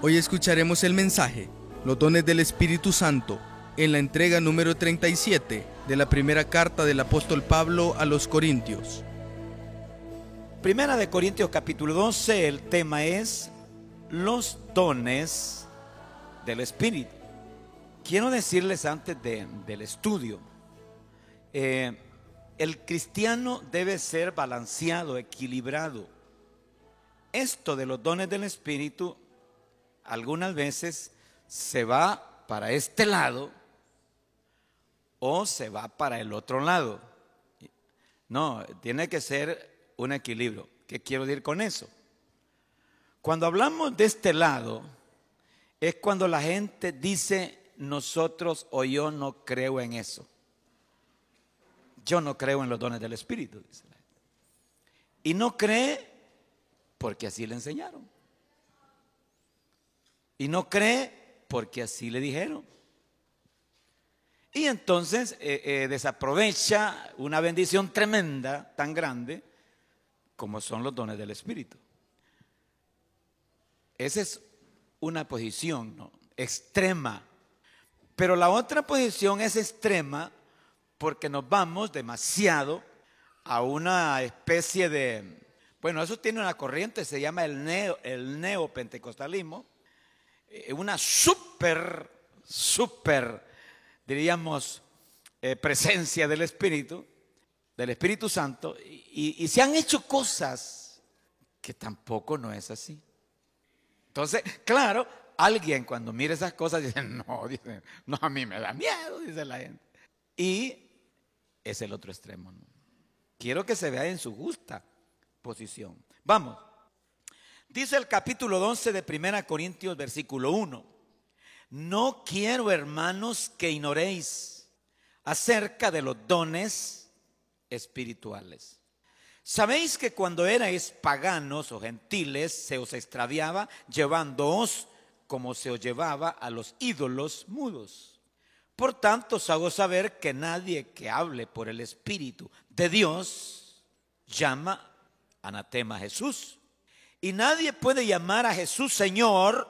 Hoy escucharemos el mensaje, los dones del Espíritu Santo, en la entrega número 37 de la primera carta del apóstol Pablo a los Corintios. Primera de Corintios capítulo 12, el tema es los dones del Espíritu. Quiero decirles antes del estudio, el cristiano debe ser balanceado, equilibrado. Esto de los dones del Espíritu algunas veces se va para este lado o se va para el otro lado. No, tiene que ser un equilibrio. ¿Qué quiero decir con eso? Cuando hablamos de este lado, es cuando la gente dice nosotros o yo no creo en eso. Yo no creo en los dones del Espíritu, dice la gente. Y no cree porque así le enseñaron. Y no cree porque así le dijeron. Y entonces desaprovecha una bendición tremenda, tan grande, como son los dones del Espíritu. Esa es una posición, ¿no?, extrema. Pero la otra posición es extrema porque nos vamos demasiado a una especie de... Bueno, eso tiene una corriente, se llama el neopentecostalismo. Una super, diríamos, presencia del Espíritu Santo, y se han hecho cosas que tampoco no es así. Entonces, claro, alguien cuando mira esas cosas dice, no, a mí me da miedo, dice la gente. Y es el otro extremo, ¿no? Quiero que se vea en su justa posición. Vamos. Dice el capítulo 11 de 1 Corintios, versículo 1. No quiero, hermanos, que ignoréis acerca de los dones espirituales. Sabéis que cuando erais paganos o gentiles, se os extraviaba llevándoos como se os llevaba a los ídolos mudos. Por tanto, os hago saber que nadie que hable por el Espíritu de Dios llama anatema a Jesús. Y nadie puede llamar a Jesús Señor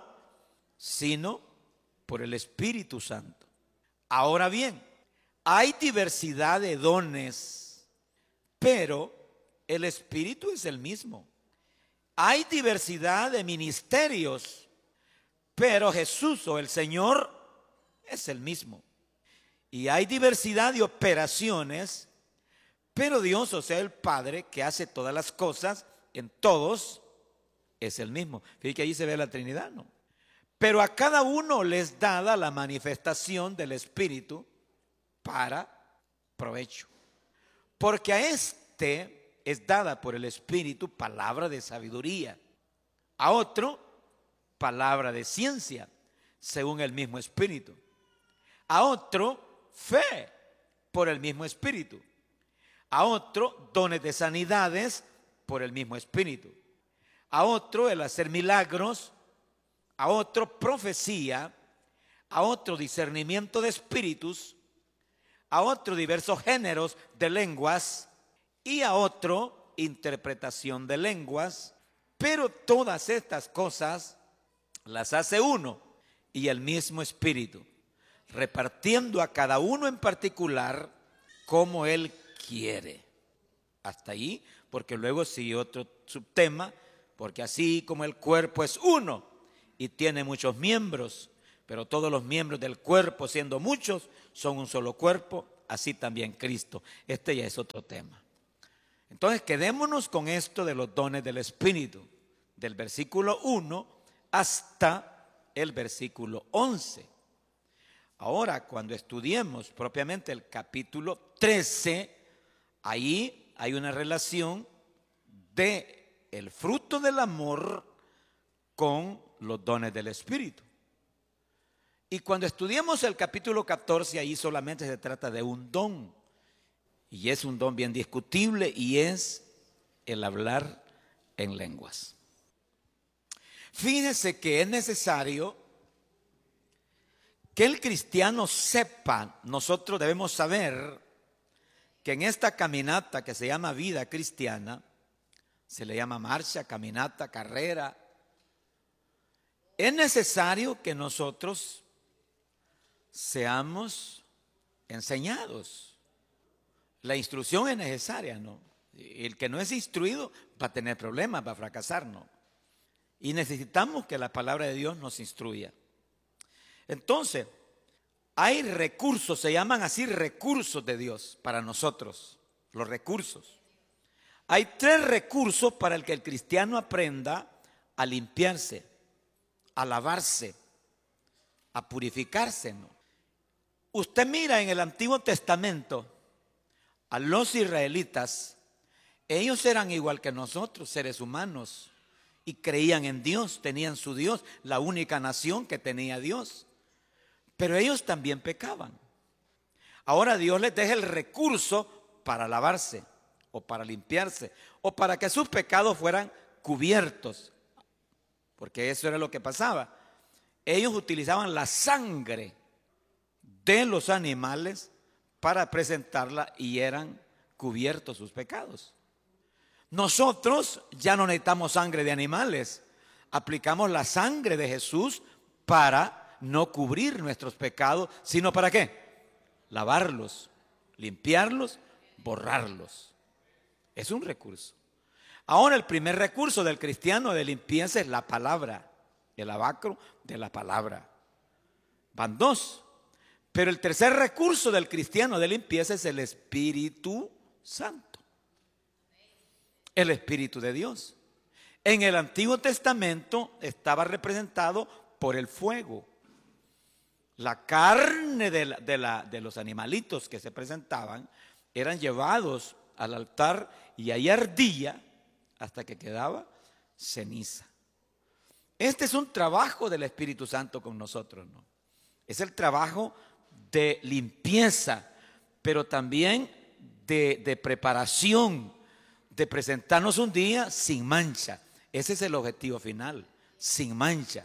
sino por el Espíritu Santo. Ahora bien, hay diversidad de dones, pero el Espíritu es el mismo. Hay diversidad de ministerios, pero Jesús o el Señor es el mismo. Y hay diversidad de operaciones, pero Dios, o sea, el Padre que hace todas las cosas en todos, es el mismo. Fíjate que ahí se ve la Trinidad, ¿no? Pero a cada uno les dada la manifestación del Espíritu para provecho. Porque a este es dada por el Espíritu palabra de sabiduría, a otro palabra de ciencia, según el mismo Espíritu, a otro fe por el mismo Espíritu, a otro dones de sanidades por el mismo Espíritu, a otro el hacer milagros, a otro profecía, a otro discernimiento de espíritus, a otro diversos géneros de lenguas y a otro interpretación de lenguas. Pero todas estas cosas las hace uno y el mismo Espíritu, repartiendo a cada uno en particular como Él quiere. Hasta ahí, porque luego sigue otro subtema, porque así como el cuerpo es uno y tiene muchos miembros, pero todos los miembros del cuerpo, siendo muchos, son un solo cuerpo, así también Cristo. Este ya es otro tema. Entonces quedémonos con esto de los dones del Espíritu, del versículo 1 hasta el versículo 11. Ahora, cuando estudiemos propiamente el capítulo 13, ahí hay una relación de el fruto del amor con los dones del Espíritu. Y cuando estudiemos el capítulo 14, ahí solamente se trata de un don. Y es un don bien discutible y es el hablar en lenguas. Fíjese que es necesario que el cristiano sepa, nosotros debemos saber que en esta caminata que se llama vida cristiana, se le llama marcha, caminata, carrera, Es necesario que nosotros seamos enseñados. La instrucción es necesaria, ¿no? El que no es instruido va a tener problemas, va a fracasar, ¿no? Y necesitamos que la palabra de Dios nos instruya. Entonces, hay recursos, se llaman así recursos de Dios para nosotros, los recursos. Hay 3 recursos para el que el cristiano aprenda a limpiarse, a lavarse, a purificarse, ¿no? Usted mira en el Antiguo Testamento a los israelitas, ellos eran igual que nosotros, seres humanos, y creían en Dios, tenían su Dios, la única nación que tenía Dios. Pero ellos también pecaban. Ahora Dios les deja el recurso para lavarse, o para limpiarse, o para que sus pecados fueran cubiertos, porque eso era lo que pasaba. Ellos utilizaban la sangre de los animales para presentarla y eran cubiertos sus pecados. Nosotros ya no necesitamos sangre de animales, aplicamos la sangre de Jesús para no cubrir nuestros pecados, sino ¿para qué? Lavarlos, limpiarlos, borrarlos. Es un recurso. Ahora el primer recurso del cristiano de limpieza es la palabra, el lavacro de la palabra. Van 2. Pero el tercer recurso del cristiano de limpieza es el Espíritu Santo. El Espíritu de Dios. En el Antiguo Testamento estaba representado por el fuego. La carne de los animalitos que se presentaban eran llevados al altar y ahí ardía hasta que quedaba ceniza. Este es un trabajo del Espíritu Santo con nosotros, ¿no? Es el trabajo de limpieza, pero también de preparación, de presentarnos un día sin mancha. Ese es el objetivo final, sin mancha.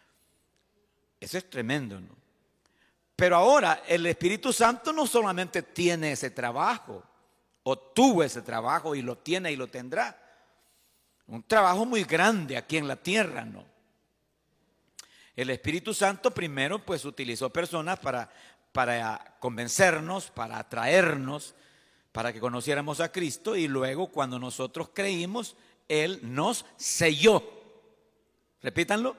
Eso es tremendo, ¿no? Pero ahora el Espíritu Santo no solamente tiene ese trabajo, o tuvo ese trabajo y lo tiene y lo tendrá. Un trabajo muy grande aquí en la tierra, ¿no? El Espíritu Santo primero pues utilizó personas para convencernos, para atraernos, para que conociéramos a Cristo, y luego cuando nosotros creímos, Él nos selló. Repítanlo.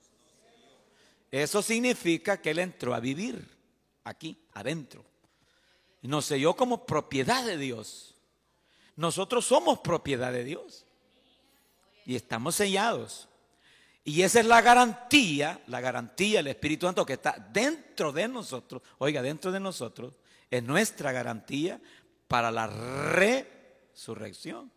Eso significa que Él entró a vivir aquí, adentro. Y nos selló como propiedad de Dios. Nosotros somos propiedad de Dios. Y estamos sellados. Y esa es la garantía del Espíritu Santo que está dentro de nosotros. Oiga, dentro de nosotros es nuestra garantía para la resurrección.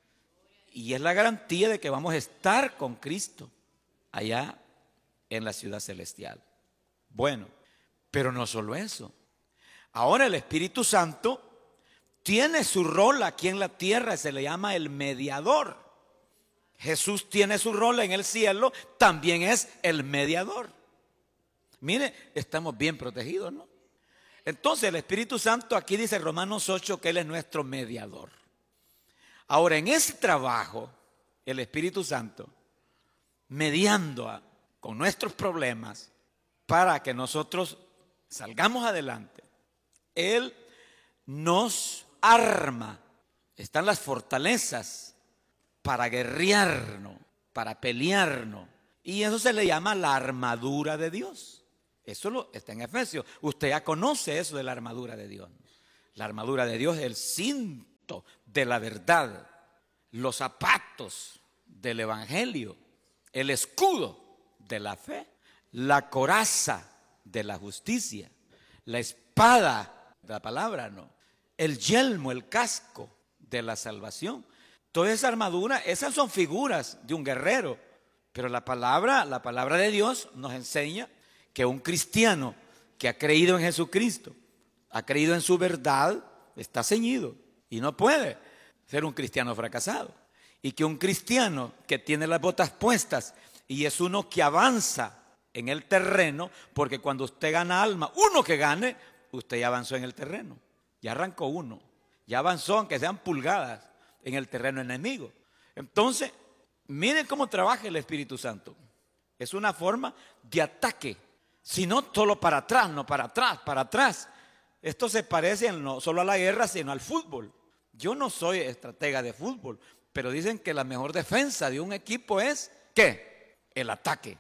Y es la garantía de que vamos a estar con Cristo allá en la ciudad celestial. Bueno, pero no solo eso. Ahora el Espíritu Santo tiene su rol aquí en la tierra, se le llama el mediador. Jesús tiene su rol en el cielo, también es el mediador. Mire, estamos bien protegidos, ¿no? Entonces el Espíritu Santo, aquí dice Romanos 8 que Él es nuestro mediador. Ahora en ese trabajo, el Espíritu Santo, mediando con nuestros problemas para que nosotros salgamos adelante, Él nos arma. Están las fortalezas para guerrearnos, para pelearnos. Y eso se le llama la armadura de Dios. Eso está en Efesios. Usted ya conoce eso de la armadura de Dios. La armadura de Dios es el cinto de la verdad, los zapatos del evangelio, el escudo de la fe, la coraza de la justicia, la espada de la palabra, ¿no? El yelmo, el casco de la salvación. Toda esa armadura, esas son figuras de un guerrero, pero la palabra de Dios nos enseña que un cristiano que ha creído en Jesucristo, ha creído en su verdad, está ceñido y no puede ser un cristiano fracasado. Y que un cristiano que tiene las botas puestas y es uno que avanza en el terreno, porque cuando usted gana alma, uno que gane, usted ya avanzó en el terreno, ya arrancó uno, ya avanzó aunque sean pulgadas en el terreno enemigo. Entonces, miren cómo trabaja el Espíritu Santo. Es una forma de ataque. Si no, solo para atrás, no para atrás, para atrás. Esto se parece no solo a la guerra, sino al fútbol. Yo no soy estratega de fútbol, pero dicen que la mejor defensa de un equipo es, ¿qué? El ataque.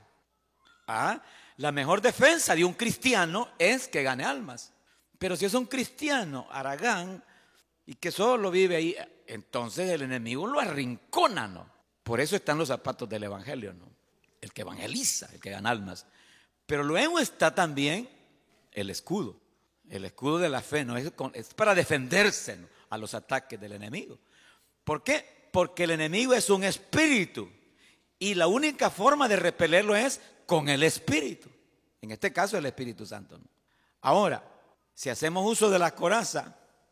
La mejor defensa de un cristiano es que gane almas. Pero si es un cristiano haragán y que solo vive ahí, entonces el enemigo lo arrincona, ¿no? Por eso están los zapatos del evangelio, ¿no? El que evangeliza, el que gana almas. Pero luego está también el escudo de la fe, ¿no? Es para defenderse, ¿no?, a los ataques del enemigo. ¿Por qué? Porque el enemigo es un espíritu y la única forma de repelerlo es con el Espíritu. En este caso el Espíritu Santo, ¿no? Ahora, si hacemos uso de la coraza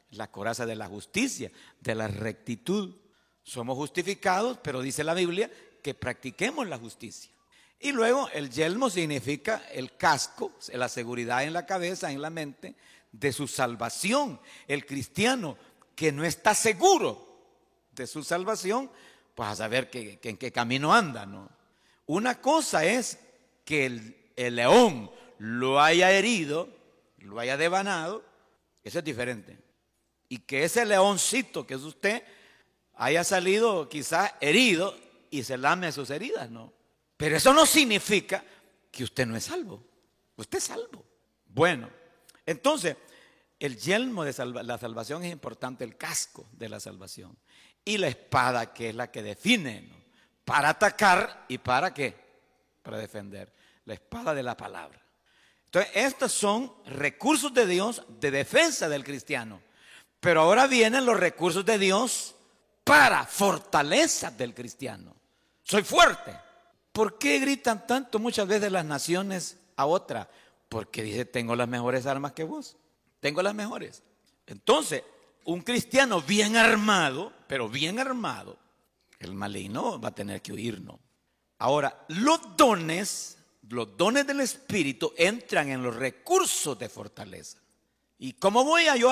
de la justicia, de la rectitud, somos justificados, pero dice la Biblia que practiquemos la justicia. Y luego el yelmo significa el casco, la seguridad en la cabeza, en la mente, de su salvación. El cristiano que no está seguro de su salvación, pues a saber en qué camino anda, ¿no? Una cosa es que el león lo haya herido, lo haya devanado, eso es diferente. Y que ese leoncito que es usted haya salido quizás herido y se lame sus heridas, ¿no? Pero eso no significa que usted no es salvo. Usted es salvo. Bueno, entonces, el yelmo de la salvación es importante, el casco de la salvación. Y la espada, que es la que define, ¿no?, para atacar y para ¿qué? Para defender. La espada de la palabra. Entonces, estos son recursos de Dios de defensa del cristiano. Pero ahora vienen los recursos de Dios para fortaleza del cristiano. Soy fuerte. ¿Por qué gritan tanto muchas veces las naciones a otra? Porque dice, tengo las mejores armas que vos. Tengo las mejores. Entonces, un cristiano bien armado, pero bien armado, el maligno va a tener que huir, ¿no? Ahora, los dones del Espíritu entran en los recursos de fortaleza. ¿Y cómo voy yo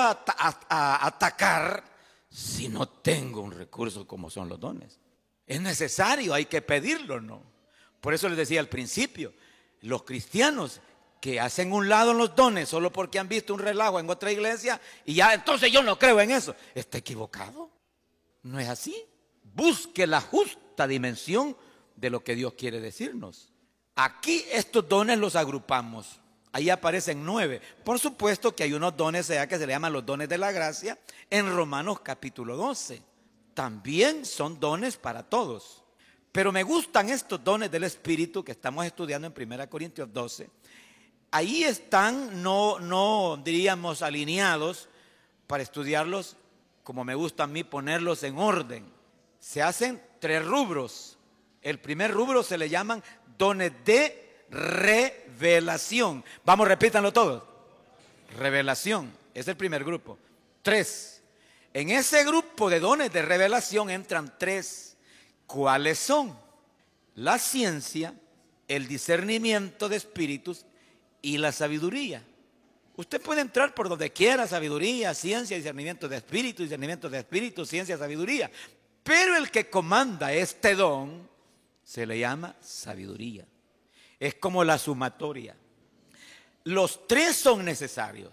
a atacar si no tengo un recurso como son los dones? Es necesario, hay que pedirlo, ¿no? Por eso les decía al principio, los cristianos que hacen un lado en los dones solo porque han visto un relajo en otra iglesia y ya entonces yo no creo en eso, está equivocado. No es así. Busque la justa dimensión de lo que Dios quiere decirnos. Aquí estos dones los agrupamos. Ahí aparecen 9. Por supuesto que hay unos dones que se le llaman los dones de la gracia en Romanos capítulo 12. También son dones para todos. Pero me gustan estos dones del Espíritu que estamos estudiando en 1 Corintios 12. Ahí están, no diríamos alineados para estudiarlos, como me gusta a mí ponerlos en orden. Se hacen 3 rubros. El primer rubro se le llaman dones de revelación. Vamos, repítanlo todos. Revelación, es el primer grupo. 3. En ese grupo de dones de revelación entran 3. ¿Cuáles son? La ciencia, el discernimiento de espíritus y la sabiduría. Usted puede entrar por donde quiera, sabiduría, ciencia, discernimiento de espíritu, ciencia, sabiduría. Pero el que comanda este don se le llama sabiduría. Es como la sumatoria. Los 3 son necesarios.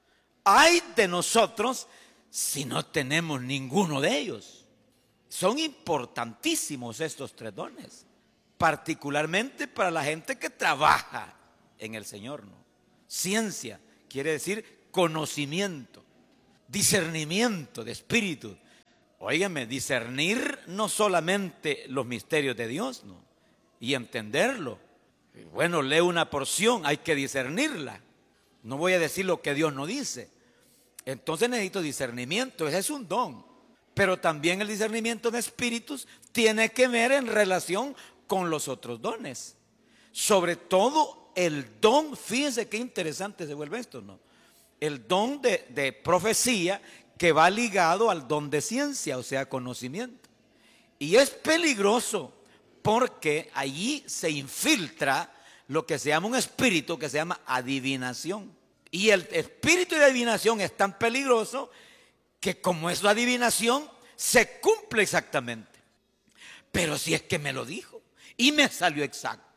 Ay de nosotros si no tenemos ninguno de ellos. Son importantísimos estos 3 dones, particularmente para la gente que trabaja en el Señor, ¿no? Ciencia quiere decir conocimiento, discernimiento de espíritu. Óigame, discernir no solamente los misterios de Dios, ¿no?, y entenderlo. Bueno, leo una porción, hay que discernirla. No voy a decir lo que Dios no dice. Entonces necesito discernimiento, ese es un don. Pero también el discernimiento de espíritus tiene que ver en relación con los otros dones. Sobre todo el don, fíjense qué interesante se vuelve esto, ¿no? El don de profecía que va ligado al don de ciencia, o sea, conocimiento. Y es peligroso porque allí se infiltra lo que se llama un espíritu que se llama adivinación. Y el espíritu de adivinación es tan peligroso que como es la adivinación, se cumple exactamente. Pero si es que me lo dijo y me salió exacto.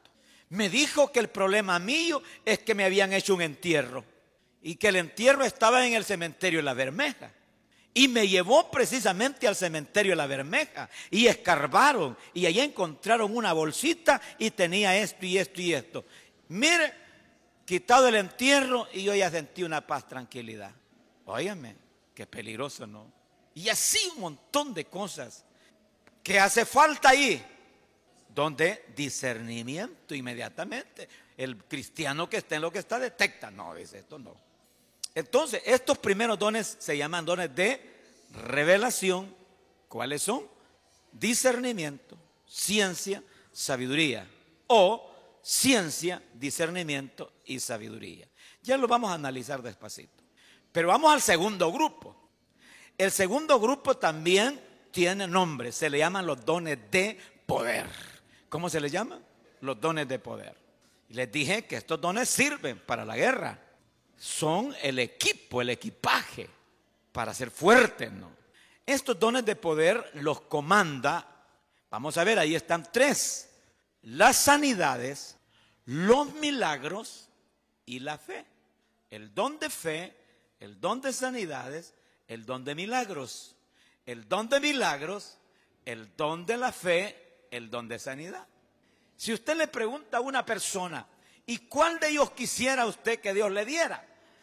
Me dijo que el problema mío es que me habían hecho un entierro y que el entierro estaba en el cementerio de La Bermeja. Y me llevó precisamente al cementerio de La Bermeja y escarbaron y allí encontraron una bolsita y tenía esto y esto y esto. Mire, quitado el entierro y yo ya sentí una paz, tranquilidad. Óyeme, qué peligroso, ¿no? Y así un montón de cosas que hace falta ahí. Donde discernimiento inmediatamente. El cristiano que está en lo que está detecta. No, dice esto no. Entonces, estos primeros dones se llaman dones de revelación. ¿Cuáles son? Discernimiento, ciencia, sabiduría. O ciencia, discernimiento y sabiduría. Ya lo vamos a analizar despacito. Pero vamos al segundo grupo. El segundo grupo también tiene nombre. Se le llaman los dones de poder. ¿Cómo se les llama? Los dones de poder. Y les dije que estos dones sirven para la guerra. Son el equipo, el equipaje para ser fuertes, ¿no? Estos dones de poder los comanda, vamos a ver, ahí están tres: las sanidades, los milagros y la fe. El don de fe, el don de sanidades, el don de milagros. El don de milagros, el don de la fe, el don de sanidad. Si usted le pregunta a una persona, ¿y cuál de ellos quisiera usted que Dios le diera?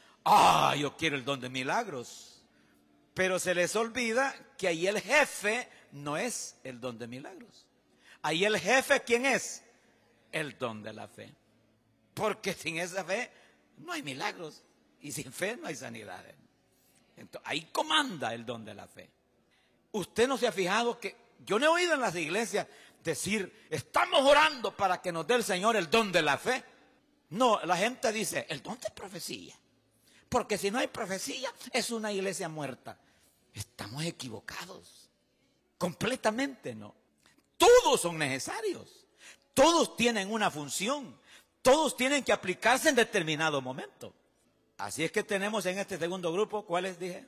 Yo quiero el don de milagros. Pero se les olvida que ahí el jefe no es el don de milagros. Ahí el jefe, ¿quién es? El don de la fe. Porque sin esa fe no hay milagros y sin fe no hay sanidades. Entonces, ahí comanda el don de la fe. Usted no se ha fijado que yo no he oído en las iglesias decir, estamos orando para que nos dé el Señor el don de la fe. No, la gente dice, el don de profecía. Porque si no hay profecía, es una iglesia muerta. Estamos equivocados. Completamente no. Todos son necesarios. Todos tienen una función. Todos tienen que aplicarse en determinado momento. Así es que tenemos en este segundo grupo, ¿cuáles dije?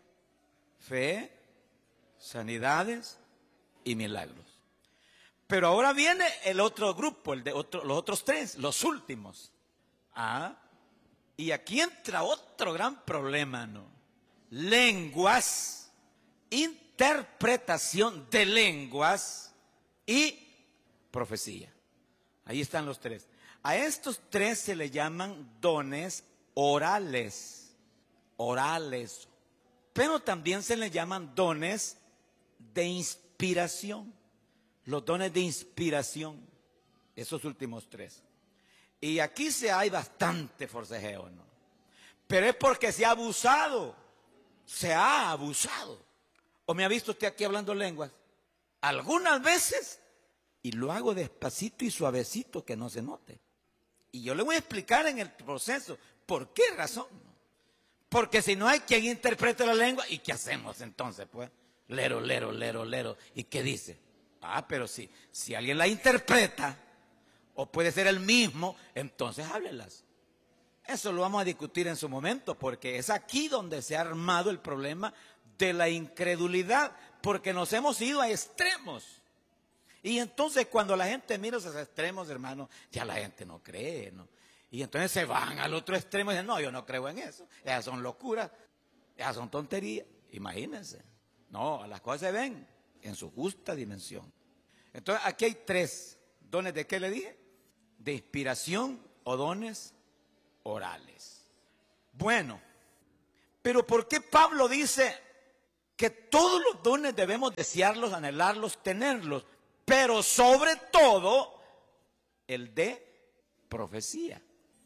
Fe, sanidades y milagros. Pero ahora viene el otro grupo, los otros tres, los últimos. Y aquí entra otro gran problema, ¿no? Lenguas, interpretación de lenguas y profecía. Ahí están los tres. A estos tres se le llaman dones orales. Orales. Pero también se le llaman dones de inspiración. Los dones de inspiración. Esos últimos tres. Y aquí hay bastante forcejeo, ¿no? Pero es porque se ha abusado. Se ha abusado. ¿O me ha visto usted aquí hablando lenguas? Algunas veces. Y lo hago despacito y suavecito que no se note. Y yo le voy a explicar en el proceso por qué razón. Porque si no hay quien interprete la lengua, ¿y qué hacemos entonces? Pues, lero, lero, lero, lero. ¿Y qué dice? Pero si alguien la interpreta, o puede ser el mismo, entonces háblelas. Eso lo vamos a discutir en su momento, porque es aquí donde se ha armado el problema de la incredulidad, porque nos hemos ido a extremos. Y entonces cuando la gente mira esos extremos, hermano, ya la gente no cree, ¿no? Y entonces se van al otro extremo y dicen, no, yo no creo en eso. Esas son locuras, esas son tonterías. Imagínense. No, las cosas se ven en su justa dimensión. Entonces aquí hay tres dones. ¿De qué le dije? De inspiración o dones orales. Bueno, pero ¿por qué Pablo dice que todos los dones debemos desearlos, anhelarlos, tenerlos? Pero sobre todo el de profecía.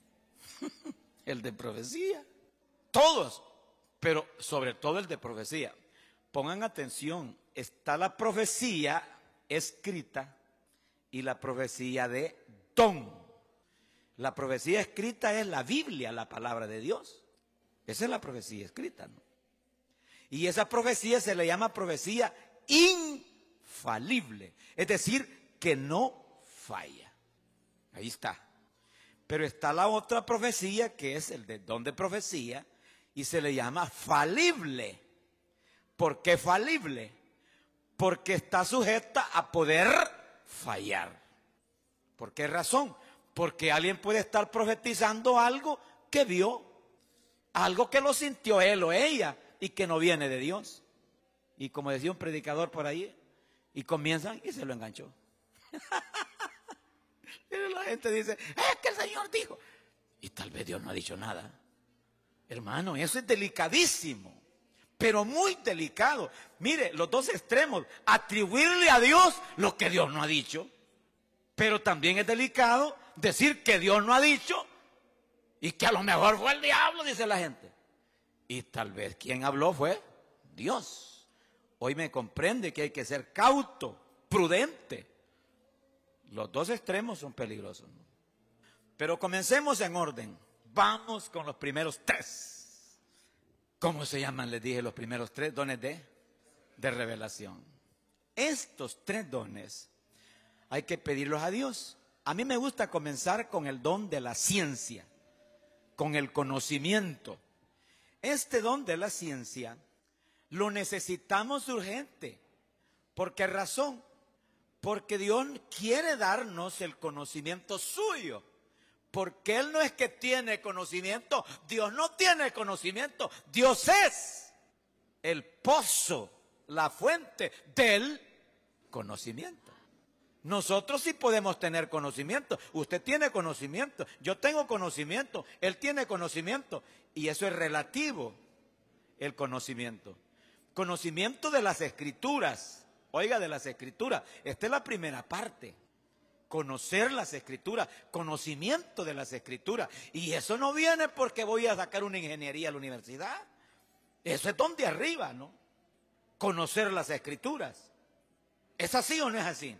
El de profecía. Todos, pero sobre todo el de profecía. Pongan atención, está la profecía escrita y la profecía de don. La profecía escrita es la Biblia, la palabra de Dios. Esa es la profecía escrita, ¿no? Y esa profecía se le llama profecía infalible, es decir, que no falla. Ahí está. Pero está la otra profecía, que es el de don de profecía, y se le llama falible. ¿Por qué falible? Porque está sujeta a poder fallar. ¿Por qué razón? Porque alguien puede estar profetizando algo que vio, algo que lo sintió él o ella y que no viene de Dios. Y como decía un predicador por ahí, y comienzan y se lo enganchó. Y la gente dice, es que el Señor dijo. Y tal vez Dios no ha dicho nada. Hermano, eso es delicadísimo, pero muy delicado. Mire, los dos extremos, atribuirle a Dios lo que Dios no ha dicho. Pero también es delicado decir que Dios no ha dicho y que a lo mejor fue el diablo, dice la gente. Y tal vez quien habló fue Dios. Hoy me comprende que hay que ser cauto, prudente. Los dos extremos son peligrosos, ¿no? Pero comencemos en orden. Vamos con los primeros tres. ¿Cómo se llaman? Les dije los primeros tres dones de revelación. Estos tres dones hay que pedirlos a Dios. A mí me gusta comenzar con el don de la ciencia, con el conocimiento. Este don de la ciencia lo necesitamos urgente. ¿Por qué razón? Porque Dios quiere darnos el conocimiento suyo. Porque Él no es que tiene conocimiento, Dios no tiene conocimiento. Dios es el pozo, la fuente del conocimiento. Nosotros sí podemos tener conocimiento. Usted tiene conocimiento, yo tengo conocimiento, él tiene conocimiento. Y eso es relativo, el conocimiento. Conocimiento de las Escrituras. Oiga, de las Escrituras. Esta es la primera parte. Conocer las Escrituras, conocimiento de las Escrituras. Y eso no viene porque voy a sacar una ingeniería a la universidad. Eso es donde arriba, ¿no? Conocer las Escrituras. ¿Es así o no es así?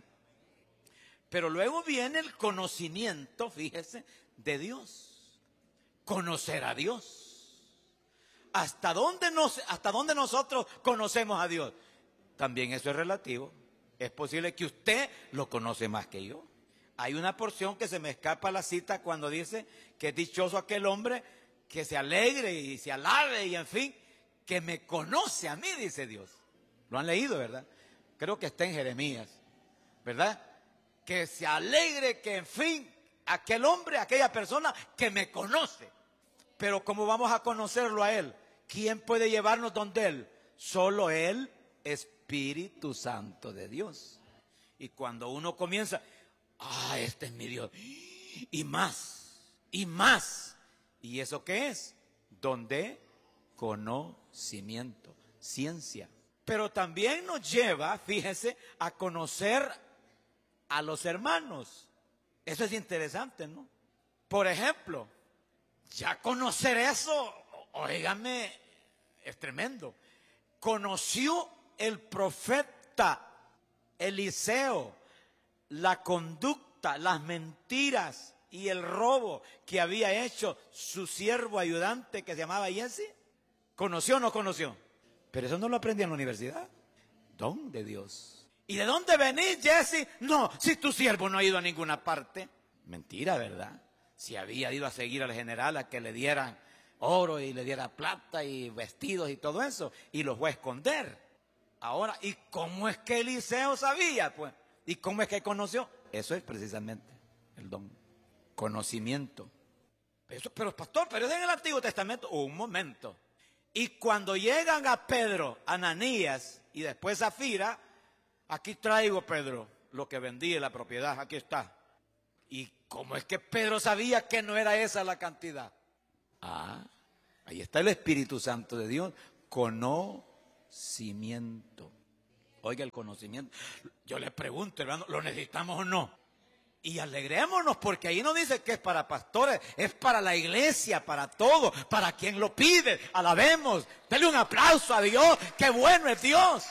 Pero luego viene el conocimiento, fíjese, de Dios. Conocer a Dios. ¿Hasta dónde nosotros conocemos a Dios? También eso es relativo. Es posible que usted lo conoce más que yo. Hay una porción que se me escapa la cita cuando dice que es dichoso aquel hombre que se alegre y se alabe y en fin, que me conoce a mí, dice Dios. Lo han leído, ¿verdad? Creo que está en Jeremías, ¿verdad? Que se alegre, que en fin, aquel hombre, aquella persona que me conoce. Pero ¿cómo vamos a conocerlo a Él? ¿Quién puede llevarnos donde Él? Solo Él, Espíritu Santo de Dios. Y cuando uno comienza, este es mi Dios. Y más, y más. ¿Y eso qué es? Donde conocimiento, ciencia. Pero también nos lleva, fíjese, a conocer a los hermanos. Eso es interesante, ¿no? Por ejemplo, ya conocer eso, óigame, es tremendo. Conoció el profeta Eliseo la conducta, las mentiras y el robo que había hecho su siervo ayudante que se llamaba Jesse. ¿Conoció o no conoció? Pero eso no lo aprendí en la universidad. Don de Dios. ¿Y de dónde venís, Jesse? No, si tu siervo no ha ido a ninguna parte. Mentira, ¿verdad? Si había ido a seguir al general a que le dieran oro y le diera plata y vestidos y todo eso, y los fue a esconder. Ahora, ¿y cómo es que Eliseo sabía? Pues, ¿y cómo es que conoció? Eso es precisamente el don, conocimiento. Pero pastor, pero es en el Antiguo Testamento. Un momento. Y cuando llegan a Pedro, Ananías y después Zafira, aquí traigo, Pedro, lo que vendí en la propiedad, aquí está. ¿Y cómo es que Pedro sabía que no era esa la cantidad? Ahí está el Espíritu Santo de Dios, conocimiento. Oiga, el conocimiento. Yo le pregunto, hermano, ¿lo necesitamos o no? Y alegrémonos porque ahí no dice que es para pastores, es para la iglesia, para todo, para quien lo pide. Alabemos, denle un aplauso a Dios, qué bueno es Dios.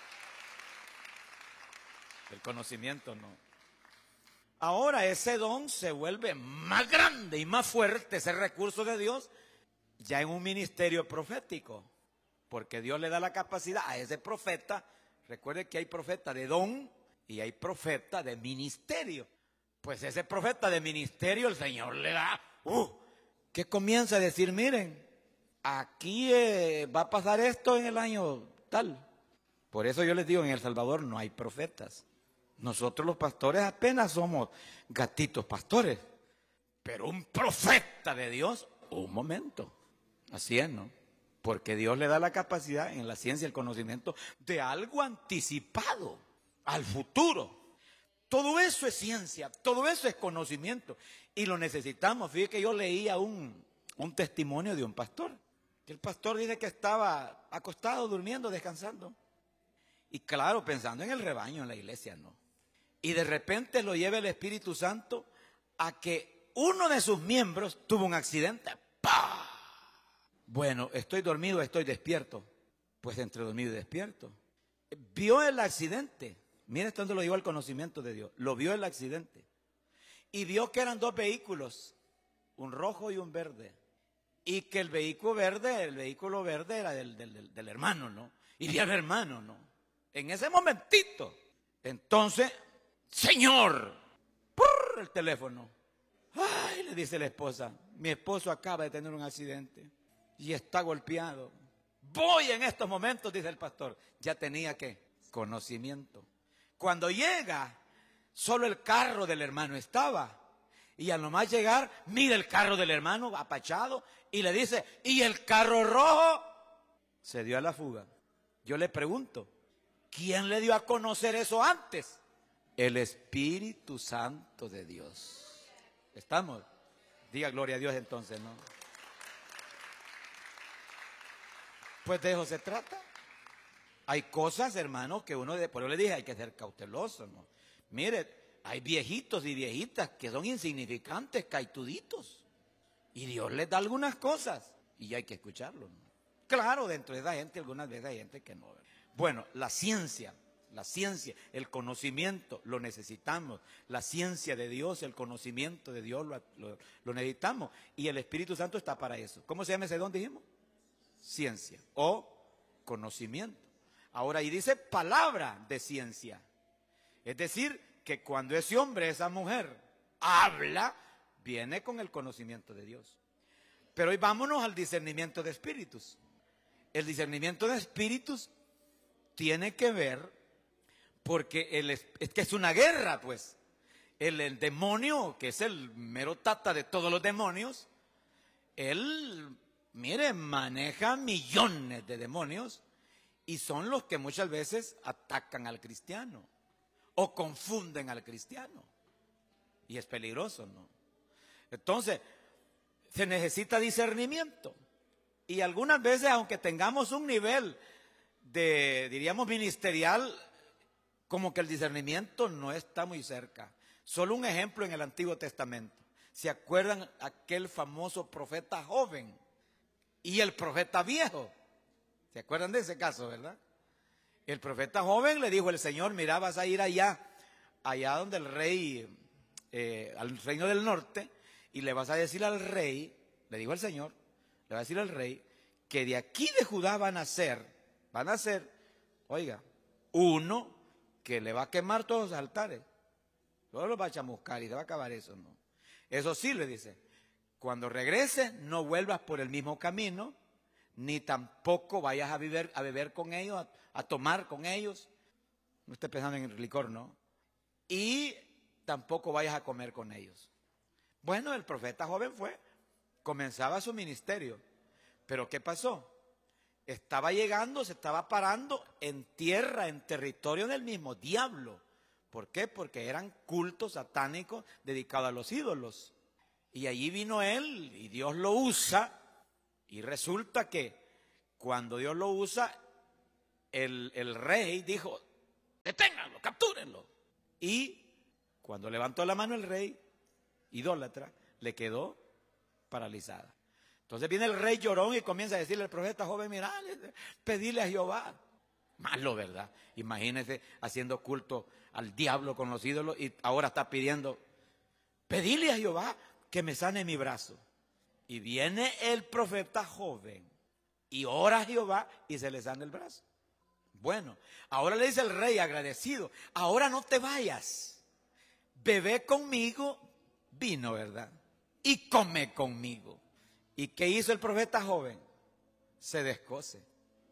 El conocimiento no. Ahora ese don se vuelve más grande y más fuerte, ese recurso de Dios, ya en un ministerio profético. Porque Dios le da la capacidad a ese profeta. Recuerde que hay profeta de don y hay profeta de ministerio. Pues ese profeta de ministerio el Señor le da, que comienza a decir, miren, aquí va a pasar esto en el año tal. Por eso yo les digo, en El Salvador no hay profetas. Nosotros los pastores apenas somos gatitos pastores. Pero un profeta de Dios, un momento. Así es, ¿no? Porque Dios le da la capacidad en la ciencia y el conocimiento de algo anticipado al futuro. Todo eso es ciencia, todo eso es conocimiento. Y lo necesitamos. Fíjate que yo leía un testimonio de un pastor. Que el pastor dice que estaba acostado, durmiendo, descansando. Y claro, pensando en el rebaño, en la iglesia, ¿no? Y de repente lo lleva el Espíritu Santo a que uno de sus miembros tuvo un accidente. ¡Pah! Bueno, estoy dormido, estoy despierto. Pues entre dormido y despierto. Vio el accidente. Mira hasta dónde lo llevó el conocimiento de Dios. Lo vio el accidente. Y vio que eran dos vehículos. Un rojo y un verde. Y que el vehículo verde era del hermano, ¿no? Y vio al hermano, ¿no? En ese momentito. Entonces, Señor, ¡purr! El teléfono. Ay, le dice la esposa, mi esposo acaba de tener un accidente y está golpeado. Voy en estos momentos, dice el pastor. Ya tenía ¿qué? Conocimiento. Cuando llega, solo el carro del hermano estaba. Y al nomás llegar, mira el carro del hermano apachado y le dice, ¿y el carro rojo? Se dio a la fuga. Yo le pregunto, ¿quién le dio a conocer eso antes? El Espíritu Santo de Dios. ¿Estamos? Diga gloria a Dios entonces, ¿no? Pues de eso se trata. Hay cosas, hermano, que uno, por eso le dije, hay que ser cauteloso, ¿no? Mire, hay viejitos y viejitas que son insignificantes, caituditos. Y Dios les da algunas cosas y hay que escucharlo, ¿no? Claro, dentro de esa gente, algunas veces hay gente que no. Bueno, la ciencia, el conocimiento, lo necesitamos. La ciencia de Dios, el conocimiento de Dios, lo necesitamos. Y el Espíritu Santo está para eso. ¿Cómo se llama ese don, dijimos? Ciencia o conocimiento. Ahora, ahí dice palabra de ciencia. Es decir, que cuando ese hombre, esa mujer, habla, viene con el conocimiento de Dios. Pero hoy vámonos al discernimiento de espíritus. El discernimiento de espíritus tiene que ver, porque es que es una guerra, pues. El demonio, que es el mero tata de todos los demonios, él, mire, maneja millones de demonios y son los que muchas veces atacan al cristiano o confunden al cristiano. Y es peligroso, ¿no? Entonces, se necesita discernimiento. Y algunas veces, aunque tengamos un nivel de, diríamos, ministerial, como que el discernimiento no está muy cerca. Solo un ejemplo en el Antiguo Testamento. ¿Se acuerdan aquel famoso profeta joven y el profeta viejo? ¿Se acuerdan de ese caso, verdad? El profeta joven le dijo el Señor, mira, vas a ir allá donde el rey, al reino del norte, y le vas a decir al rey, le dijo el Señor, le va a decir al rey, que de aquí de Judá van a ser, oiga, uno que le va a quemar todos los altares. Luego los va a chamuscar y se va a acabar eso, ¿no? Eso sí, le dice, cuando regreses no vuelvas por el mismo camino, ni tampoco vayas a beber con ellos, a tomar con ellos. No esté pensando en el licor, ¿no? Y tampoco vayas a comer con ellos. Bueno, el profeta joven comenzaba su ministerio. Pero ¿qué pasó? Estaba llegando, se estaba parando en tierra, en territorio del mismo diablo. ¿Por qué? Porque eran cultos satánicos dedicados a los ídolos. Y allí vino él y Dios lo usa. Y resulta que cuando Dios lo usa, el rey dijo, deténganlo, captúrenlo. Y cuando levantó la mano el rey, idólatra, le quedó paralizada. Entonces viene el rey llorón y comienza a decirle al profeta joven, mira, pedirle a Jehová. Malo, ¿verdad? Imagínese haciendo culto al diablo con los ídolos y ahora está pidiendo, pedirle a Jehová que me sane mi brazo. Y viene el profeta joven y ora a Jehová y se le sana el brazo. Bueno, ahora le dice el rey agradecido, ahora no te vayas, bebe conmigo vino, ¿verdad? Y come conmigo. ¿Y qué hizo el profeta joven? Se descose.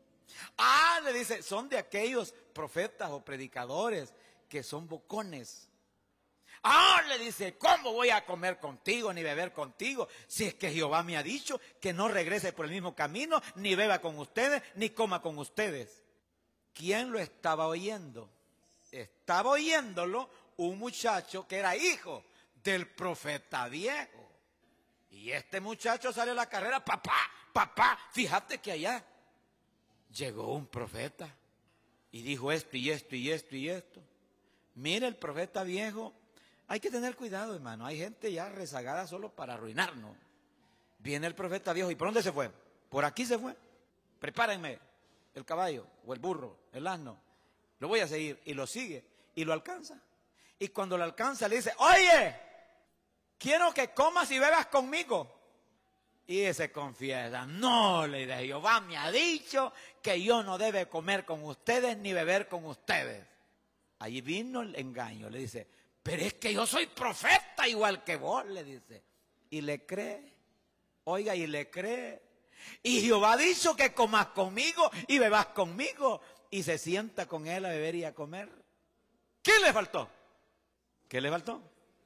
Le dice, son de aquellos profetas o predicadores que son bocones. Ah, le dice, ¿cómo voy a comer contigo ni beber contigo? Si es que Jehová me ha dicho que no regrese por el mismo camino, ni beba con ustedes, ni coma con ustedes. ¿Quién lo estaba oyendo? Estaba oyéndolo un muchacho que era hijo del profeta viejo. Y este muchacho sale a la carrera, papá, fíjate que allá llegó un profeta y dijo esto y esto y esto y esto. Mire, el profeta viejo, hay que tener cuidado, hermano. Hay gente ya rezagada solo para arruinarnos. Viene el profeta viejo, ¿y por dónde se fue? Por aquí se fue. Prepárenme el caballo o el burro, el asno. Lo voy a seguir. Y lo sigue y lo alcanza. Y cuando lo alcanza le dice, oye, quiero que comas y bebas conmigo. Y ese confiesa, no, le dice, Jehová me ha dicho que yo no debe comer con ustedes ni beber con ustedes. Ahí vino el engaño, le dice, pero es que yo soy profeta igual que vos, le dice. Y le cree, oiga, y le cree. Y Jehová ha dicho que comas conmigo y bebas conmigo. Y se sienta con él a beber y a comer. ¿Qué le faltó? ¿Qué le faltó?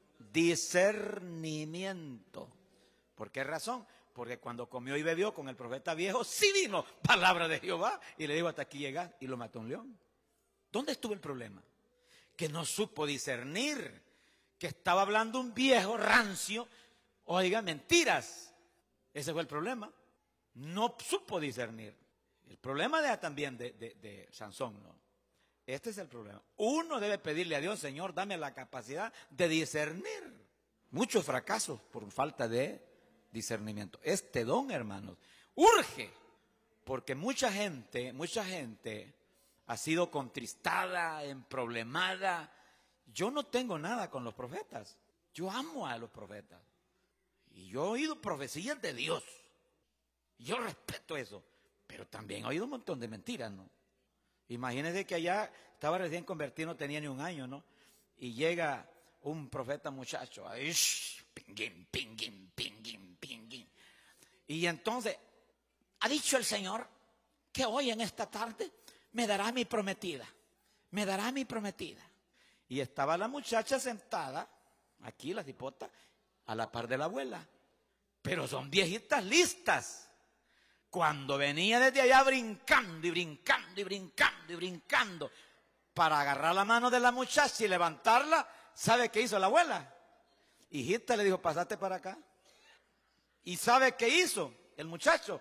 Discernimiento. ¿Por qué razón? Porque cuando comió y bebió con el profeta viejo, sí vino palabra de Jehová. Y le dijo, hasta aquí llegas, y lo mató un león. ¿Dónde estuvo el problema? Que no supo discernir, que estaba hablando un viejo rancio, oiga, mentiras. Ese fue el problema. No supo discernir. El problema también de Sansón, ¿no? Este es el problema. Uno debe pedirle a Dios, Señor, dame la capacidad de discernir. Muchos fracasos por falta de discernimiento. Este don, hermanos, urge, porque mucha gente ha sido contristada, emproblemada. Yo no tengo nada con los profetas. Yo amo a los profetas. Y yo he oído profecías de Dios. Yo respeto eso. Pero también he oído un montón de mentiras, ¿no? Imagínense que allá estaba recién convertido, no tenía ni un año, ¿no? Y llega un profeta muchacho, ahí, pinguín, pinguín, pinguín, pinguín. Y entonces, ha dicho el Señor que hoy en esta tarde me dará mi prometida, me dará mi prometida. Y estaba la muchacha sentada, aquí la cipota, a la par de la abuela. Pero son viejitas listas. Cuando venía desde allá brincando y brincando y brincando y brincando para agarrar la mano de la muchacha y levantarla, ¿sabe qué hizo la abuela? Hijita, le dijo, pasate para acá. ¿Y sabe qué hizo el muchacho?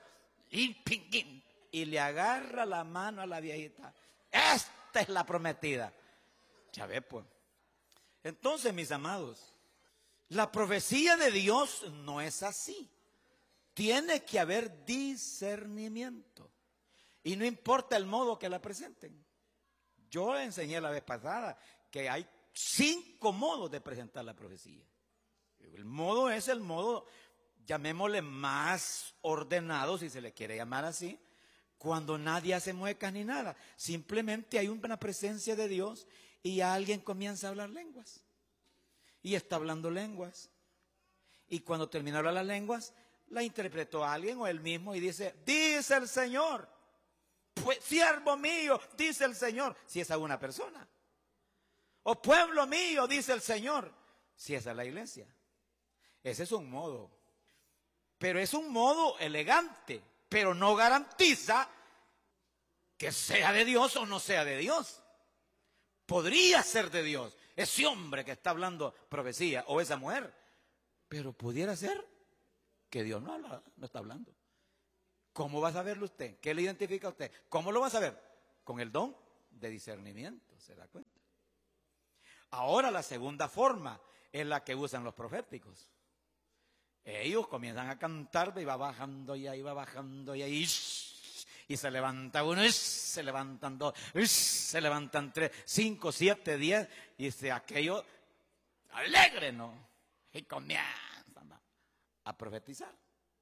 Y le agarra la mano a la viejita. Esta es la prometida. Ya ve, pues. Entonces, mis amados, la profecía de Dios no es así. Tiene que haber discernimiento. Y no importa el modo que la presenten. Yo enseñé la vez pasada que hay 5 modos de presentar la profecía. El modo es el modo, llamémosle más ordenado, si se le quiere llamar así, cuando nadie hace muecas ni nada. Simplemente hay una presencia de Dios y alguien comienza a hablar lenguas. Y está hablando lenguas. Y cuando termina de hablar las lenguas, la interpretó a alguien o él mismo y dice, dice el Señor, pues siervo mío, dice el Señor, si es a una persona. O pueblo mío, dice el Señor, si es a la iglesia. Ese es un modo. Pero es un modo elegante, pero no garantiza que sea de Dios o no sea de Dios. Podría ser de Dios, ese hombre que está hablando profecía o esa mujer, pero pudiera ser que Dios no está hablando. ¿Cómo va a saberlo usted? ¿Qué le identifica a usted? ¿Cómo lo va a saber? Con el don de discernimiento, ¿se da cuenta? Ahora la segunda forma es la que usan los proféticos. Ellos comienzan a cantar y va bajando y ahí va bajando y ahí y se levanta uno, se levantan 2, se levantan 3, 5, 7, 10 y dice aquello alegre, ¿no? Y comienzan a profetizar.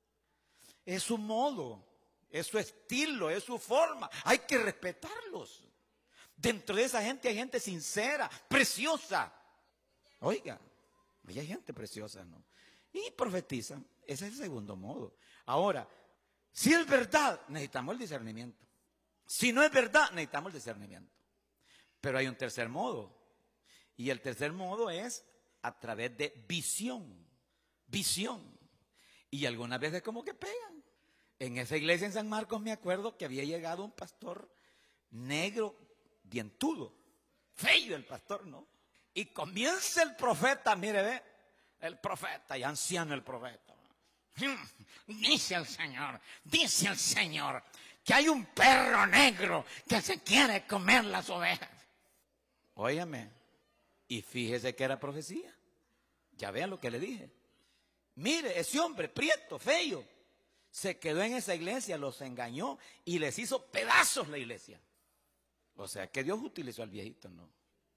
Es su modo, es su estilo, es su forma. Hay que respetarlos. Dentro de esa gente hay gente sincera, preciosa. Oiga, hay gente preciosa, ¿no? Y profetizan. Ese es el segundo modo. Ahora, si es verdad, necesitamos el discernimiento. Si no es verdad, necesitamos el discernimiento. Pero hay un tercer modo. Y el tercer modo es a través de visión. Visión. Y algunas veces como que pegan. En esa iglesia en San Marcos me acuerdo que había llegado un pastor negro, dientudo, feo el pastor, ¿no? Y comienza el profeta, mire, ve, el profeta, y anciano el profeta. Dice el Señor, que hay un perro negro que se quiere comer las ovejas. Óyame, y fíjese que era profecía. Ya vean lo que le dije. Mire, ese hombre prieto, feo, se quedó en esa iglesia, los engañó y les hizo pedazos la iglesia. O sea que Dios utilizó al viejito, ¿no?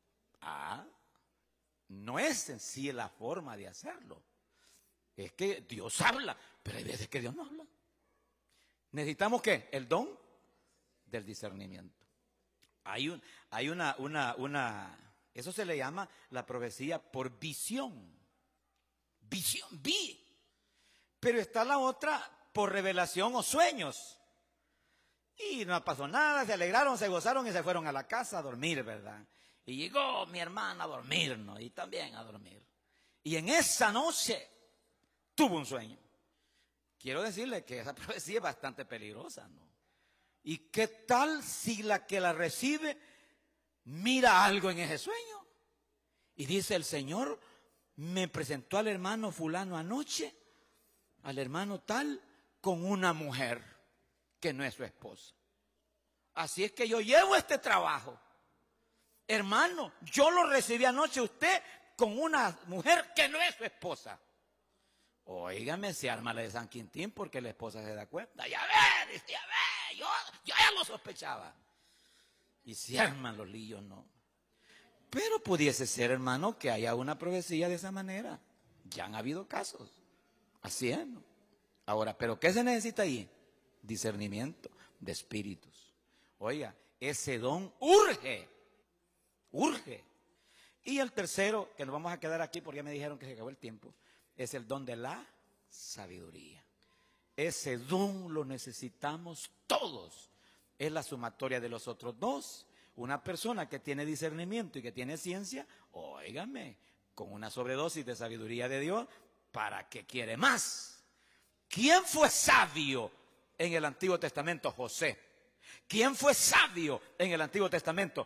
No es en sí la forma de hacerlo. Es que Dios habla, pero hay veces que Dios no habla. ¿Necesitamos qué? El don del discernimiento. Hay una, eso se le llama la profecía por visión. Visión, vi. Pero está la otra por revelación o sueños. Y no pasó nada, se alegraron, se gozaron y se fueron a la casa a dormir, ¿verdad? Y llegó mi hermana a dormirnos y también a dormir. Y en esa noche tuvo un sueño. Quiero decirle que esa profecía es bastante peligrosa, ¿no? ¿Y qué tal si la que la recibe mira algo en ese sueño? Y dice: el Señor me presentó al hermano fulano anoche, al hermano tal, con una mujer que no es su esposa. Así es que yo llevo este trabajo. Hermano, yo lo recibí anoche usted con una mujer que no es su esposa. Óigame, se arma la de San Quintín porque la esposa se da cuenta. Ya ve, dice, ya ve, yo ya lo sospechaba. Y se arman los líos, ¿no? Pero pudiese ser, hermano, que haya una profecía de esa manera. Ya han habido casos. Así es, ¿no? Ahora, ¿pero qué se necesita ahí? Discernimiento de espíritus. Oiga, ese don urge. Y el tercero, que nos vamos a quedar aquí porque ya me dijeron que se acabó el tiempo, es el don de la sabiduría. Ese don lo necesitamos todos. Es la sumatoria de los otros dos. Una persona que tiene discernimiento y que tiene ciencia, óigame, con una sobredosis de sabiduría de Dios, ¿para qué quiere más? ¿Quién fue sabio en el Antiguo Testamento? José. ¿Quién fue sabio en el Antiguo Testamento?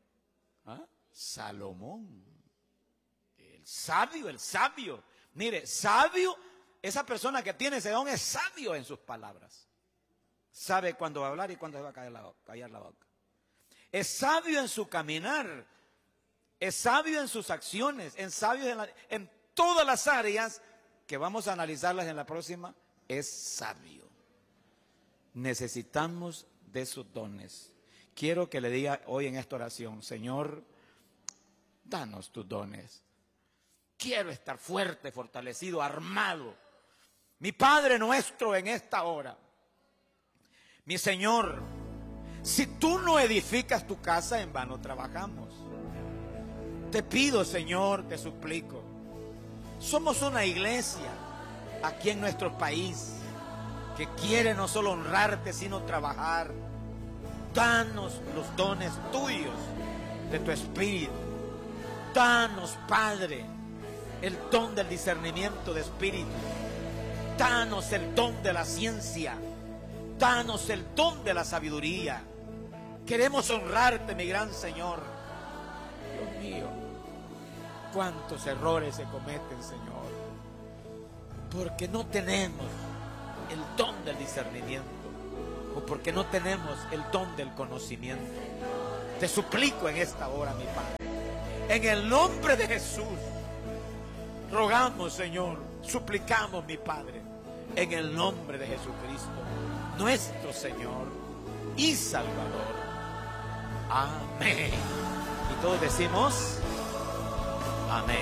Salomón. El sabio. Mire, sabio, esa persona que tiene ese don es sabio en sus palabras. Sabe cuándo va a hablar y cuándo se va a callar la boca. Es sabio en su caminar. Es sabio en sus acciones. Es sabio en todas las áreas que vamos a analizarlas en la próxima. Es sabio. Necesitamos de sus dones. Quiero que le diga hoy en esta oración: Señor, danos tus dones. Quiero estar fuerte, fortalecido, armado. Mi Padre nuestro, en esta hora, mi Señor, si tú no edificas tu casa, en vano trabajamos. Te pido, Señor, te suplico. Somos una iglesia aquí en nuestro país que quiere no solo honrarte, sino trabajar. Danos los dones tuyos, de tu espíritu. Danos, Padre, el don del discernimiento de espíritu. Danos el don de la ciencia. Danos el don de la sabiduría. Queremos honrarte, mi gran Señor. Dios mío, cuántos errores se cometen, Señor, porque no tenemos el don del discernimiento, o porque no tenemos el don del conocimiento. Te suplico en esta hora, mi Padre, en el nombre de Jesús, rogamos, Señor, suplicamos, mi Padre, en el nombre de Jesucristo, nuestro Señor y Salvador. Amén. Y todos decimos amén.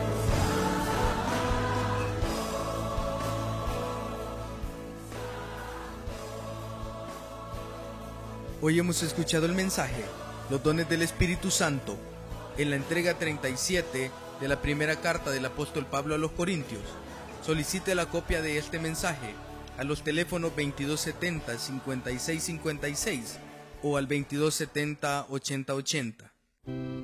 Hoy hemos escuchado el mensaje Los dones del Espíritu Santo en la entrega 37 de la primera carta del apóstol Pablo a los Corintios. Solicite la copia de este mensaje a los teléfonos 2270-5656 o al 2270-8080.